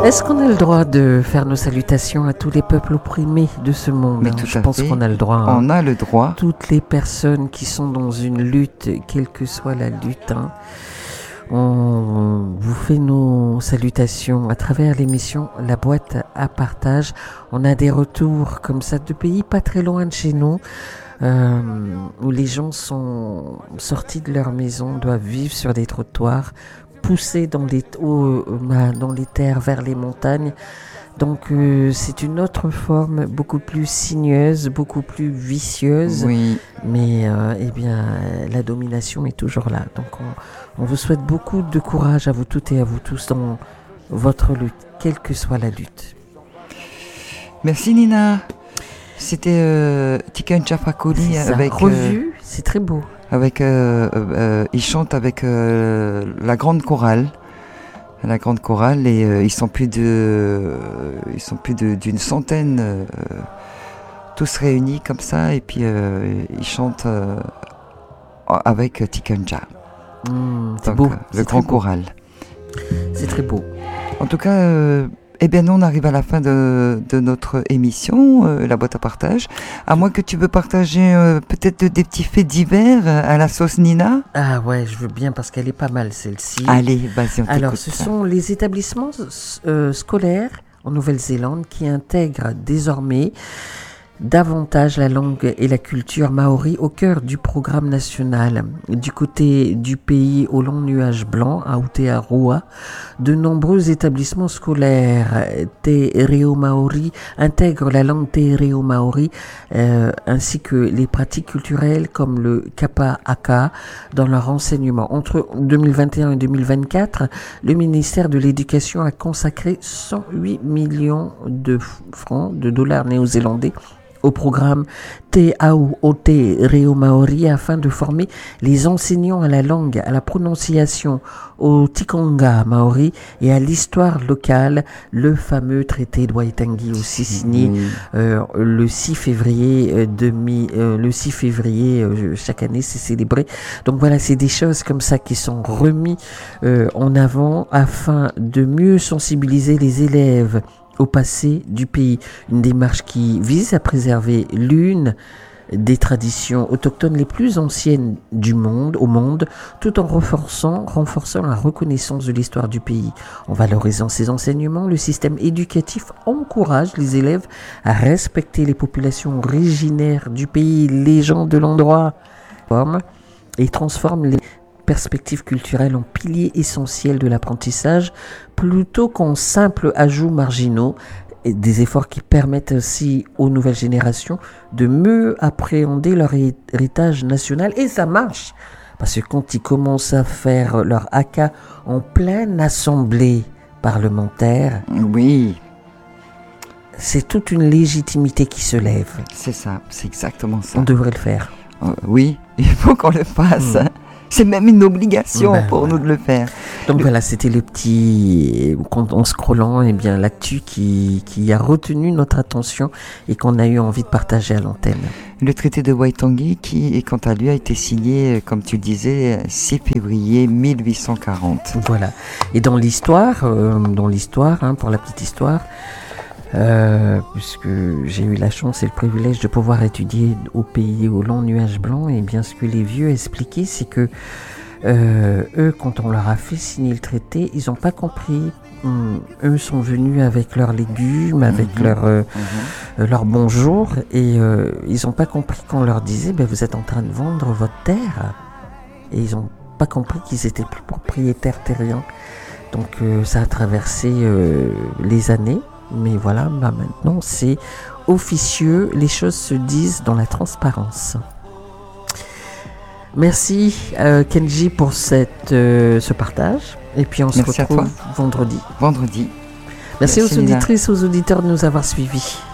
Est-ce qu'on a le droit de faire nos salutations à tous les peuples opprimés de ce monde? Mais tout Je à pense fait. qu'on a le droit. On a le droit. Toutes les personnes qui sont dans une lutte, quelle que soit la lutte, on vous fait nos salutations à travers l'émission La Boîte à Partage. On a des retours comme ça de pays pas très loin de chez nous, où les gens sont sortis de leur maison, doivent vivre sur des trottoirs, poussés dans les terres vers les montagnes. Donc c'est une autre forme beaucoup plus sinueuse, beaucoup plus vicieuse. Oui. Mais la domination est toujours là. Donc on vous souhaite beaucoup de courage à vous toutes et à vous tous dans votre lutte, quelle que soit la lutte. Merci Nina. C'était Tiken Jah Fakoly avec revue, c'est très beau. Avec ils chantent avec la grande chorale. La grande chorale et ils sont plus d'une centaine tous réunis comme ça et puis ils chantent avec Tiken Jah. C'est beau. Le grand choral. C'est très beau. En tout cas, nous on arrive à la fin de notre émission, la boîte à partage. À moins que tu veux partager peut-être des petits faits divers à la sauce Nina. Ah ouais, je veux bien parce qu'elle est pas mal celle-ci. Allez, vas-y, on t'écoute. Alors, ce sont les établissements scolaires en Nouvelle-Zélande qui intègrent désormais davantage la langue et la culture maori au cœur du programme national. Du côté du pays au long nuage blanc, à Aotearoa, de nombreux établissements scolaires Te Reo Maori intègrent la langue Te Reo Maori ainsi que les pratiques culturelles comme le Kapa Aka dans leur enseignement. Entre 2021 et 2024, le ministère de l'Éducation a consacré 108 millions de francs, de dollars néo-zélandais au programme Te Au o Te Reo Maori afin de former les enseignants à la langue, à la prononciation, au Tikanga Maori et à l'histoire locale, le fameux traité de Waitangi aussi signé le 6 février chaque année c'est célébré. Donc voilà, c'est des choses comme ça qui sont remis en avant afin de mieux sensibiliser les élèves au passé du pays. Une démarche qui vise à préserver l'une des traditions autochtones les plus anciennes au monde, tout en renforçant la reconnaissance de l'histoire du pays. En valorisant ces enseignements, le système éducatif encourage les élèves à respecter les populations originaires du pays, les gens de l'endroit, et transforme les perspectives culturelles en piliers essentiels de l'apprentissage plutôt qu'en simples ajouts marginaux, et des efforts qui permettent aussi aux nouvelles générations de mieux appréhender leur héritage national. Et ça marche, parce que quand ils commencent à faire leur haka en pleine assemblée parlementaire, oui, c'est toute une légitimité qui se lève. C'est ça, c'est exactement ça. On devrait le faire. Oui, il faut qu'on le fasse. C'est même une obligation pour nous de le faire. Donc voilà, c'était le petit, en scrollant, l'actu qui a retenu notre attention et qu'on a eu envie de partager à l'antenne. Le traité de Waitangi qui, quant à lui, a été signé, comme tu disais, 6 février 1840. Voilà. Et dans l'histoire, pour la petite histoire, puisque j'ai eu la chance et le privilège de pouvoir étudier au pays au long nuage blanc, et bien ce que les vieux expliquaient, c'est que eux, quand on leur a fait signer le traité, ils n'ont pas compris. Eux sont venus avec leurs légumes, avec leur bonjour, et ils n'ont pas compris qu'on leur disait vous êtes en train de vendre votre terre, et ils n'ont pas compris qu'ils étaient plus propriétaires terriens. Donc ça a traversé les années. Mais voilà, maintenant c'est officieux, les choses se disent dans la transparence. Merci Kenji pour ce partage. Et puis on se retrouve vendredi. Merci aux auditrices, aux auditeurs de nous avoir suivis.